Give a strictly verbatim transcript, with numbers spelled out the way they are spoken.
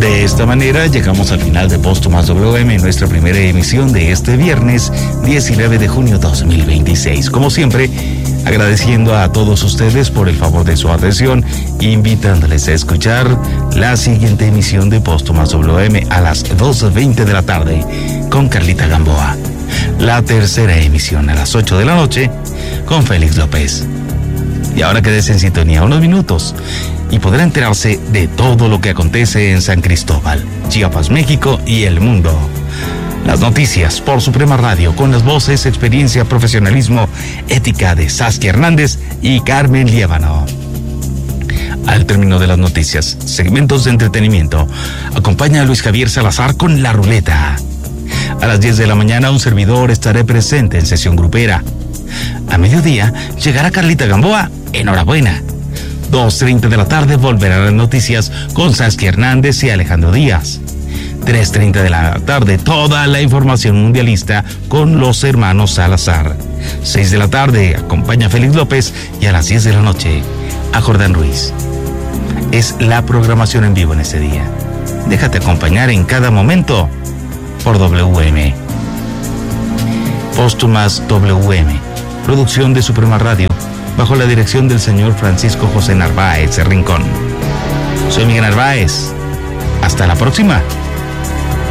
De esta manera llegamos al final de Póstumas W M, nuestra primera emisión de este viernes diecinueve de junio dos mil veintiséis. Como siempre, agradeciendo a todos ustedes por el favor de su atención, invitándoles a escuchar la siguiente emisión de Póstumas W M a las dos veinte de la tarde con Carlita Gamboa. La tercera emisión a las ocho de la noche con Félix López. Y ahora quédese en sintonía unos minutos y podrá enterarse de todo lo que acontece en San Cristóbal, Chiapas, México y el mundo. Las noticias por Suprema Radio con las voces, experiencia, profesionalismo, ética de Saskia Hernández y Carmen Liévano. Al término de las noticias, segmentos de entretenimiento, acompaña a Luis Javier Salazar con La Ruleta. A las diez de la mañana un servidor estaré presente en sesión grupera. A mediodía llegará Carlita Gamboa, enhorabuena. dos treinta de la tarde volverán las noticias con Saskia Hernández y Alejandro Díaz. tres treinta de la tarde toda la información mundialista con los hermanos Salazar. seis de la tarde acompaña a Félix López y a las diez de la noche a Jordán Ruiz. Es la programación en vivo en ese día. Déjate acompañar en cada momento por W M. Póstumas W M, producción de Suprema Radio, bajo la dirección del señor Francisco José Narváez Rincón. Soy Miguel Narváez. Hasta la próxima.